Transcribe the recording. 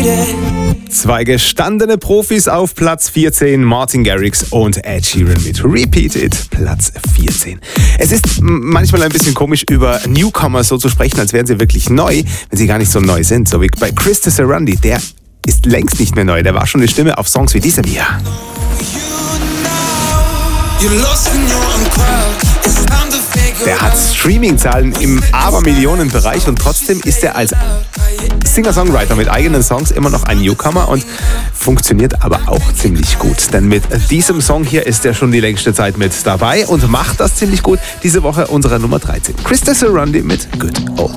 Zwei gestandene Profis auf Platz 14, Martin Garrix und Ed Sheeran mit Repeat It, Platz 14. Es ist manchmal ein bisschen komisch, über Newcomer so zu sprechen, als wären sie wirklich neu, wenn sie gar nicht so neu sind. So wie bei Chris Sarandon, der ist längst nicht mehr neu, der war schon eine Stimme auf Songs wie diesem hier. Der hat Streaming-Zahlen im Abermillionenbereich und trotzdem ist er als Singer-Songwriter mit eigenen Songs immer noch ein Newcomer und funktioniert aber auch ziemlich gut. Denn mit diesem Song hier ist er schon die längste Zeit mit dabei und macht das ziemlich gut. Diese Woche unsere Nummer 13. Chris Sarandon mit Good Old.